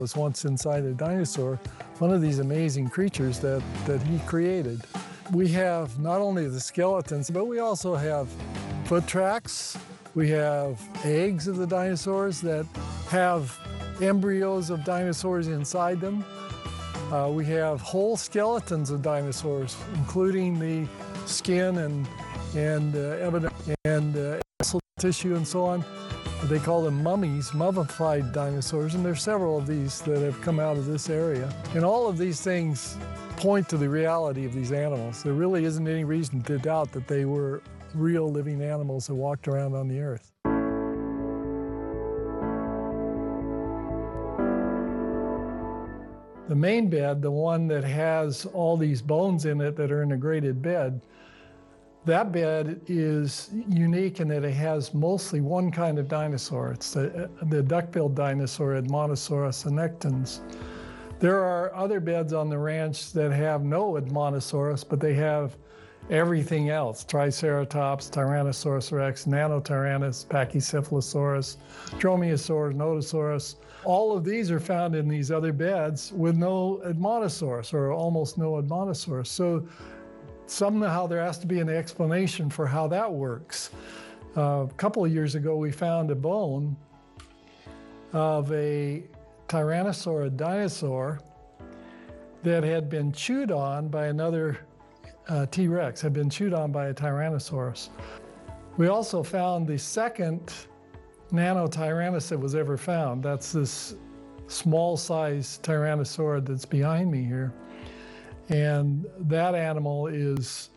was once inside a dinosaur, one of these amazing creatures that he created. We have not only the skeletons, but we also have foot tracks. We have eggs of the dinosaurs that have embryos of dinosaurs inside them. We have whole skeletons of dinosaurs, including the skin and evidence and muscle tissue and so on. They call them mummies, mummified dinosaurs, and there's several of these that have come out of this area. And all of these things point to the reality of these animals. There really isn't any reason to doubt that they were real living animals that walked around on the earth. The main bed, the one that has all these bones in it that are in a graded bed, that bed is unique in that it has mostly one kind of dinosaur. It's the duck-billed dinosaur, Edmontosaurus annectens. There are other beds on the ranch that have no Edmontosaurus, but they have everything else: Triceratops, Tyrannosaurus rex, Nanotyrannus, Pachycephalosaurus, Dromaeosaurus, Nodosaurus. All of these are found in these other beds with no Edmontosaurus, or almost no Edmontosaurus. So somehow there has to be an explanation for how that works. A couple of years ago, we found a bone of a Tyrannosaurid dinosaur that had been chewed on by another T-Rex, had been chewed on by a Tyrannosaurus. We also found the second Nanotyrannus that was ever found. That's this small-sized Tyrannosaurid that's behind me here. And that animal is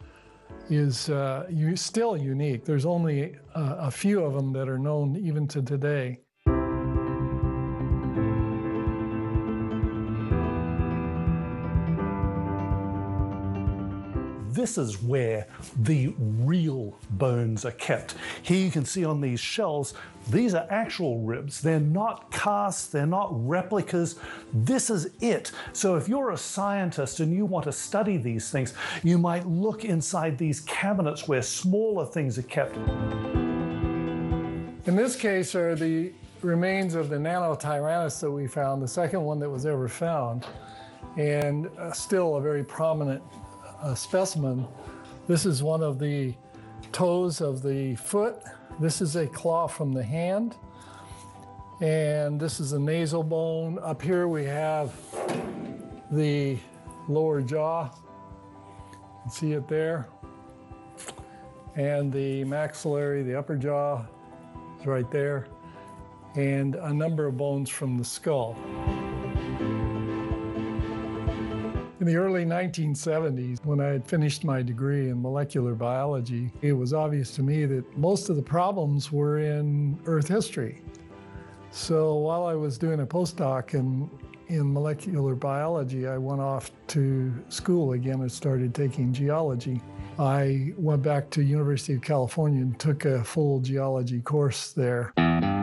still unique. There's only a few of them that are known even to today. This is where the real bones are kept. Here you can see on these shells, these are actual ribs. They're not casts, they're not replicas. This is it. So if you're a scientist and you want to study these things, you might look inside these cabinets where smaller things are kept. In this case are the remains of the Nanotyrannus that we found, the second one that was ever found, and still a very prominent specimen. This is one of the toes of the foot. This is a claw from the hand. And this is a nasal bone. Up here we have the lower jaw. You can see it there. And the maxillary, the upper jaw is right there. And a number of bones from the skull. In the early 1970s, when I had finished my degree in molecular biology, it was obvious to me that most of the problems were in Earth history. So while I was doing a postdoc in molecular biology, I went off to school again and started taking geology. I went back to University of California and took a full geology course there.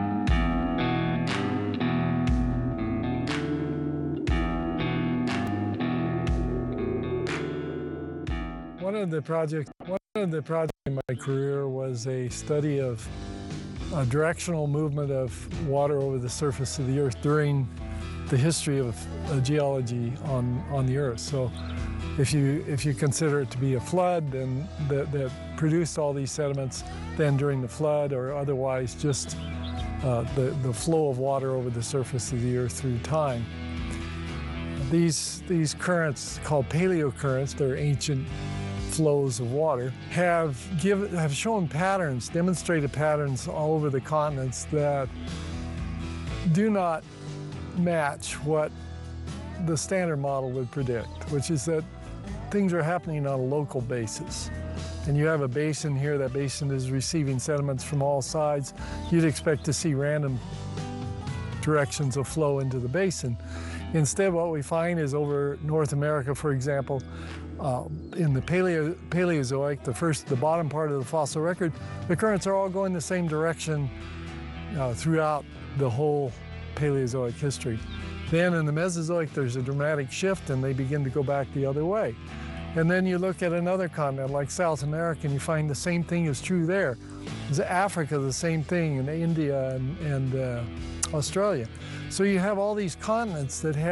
One of the projects in my career was a study of a directional movement of water over the surface of the Earth during the history of geology on the Earth. So if you consider it to be a flood then that produced all these sediments, then during the flood or otherwise just the flow of water over the surface of the Earth through time. These currents, called paleocurrents, they're ancient flows of water, have shown patterns, demonstrated patterns all over the continents that do not match what the standard model would predict, which is that things are happening on a local basis. And you have a basin here, that basin is receiving sediments from all sides. You'd expect to see random directions of flow into the basin. Instead, what we find is over North America, for example, in the Paleozoic, the bottom part of the fossil record, the currents are all going the same direction throughout the whole Paleozoic history. Then in the Mesozoic, there's a dramatic shift and they begin to go back the other way. And then you look at another continent like South America and you find the same thing is true there. There's Africa, the same thing, and India and Australia. So you have all these continents that have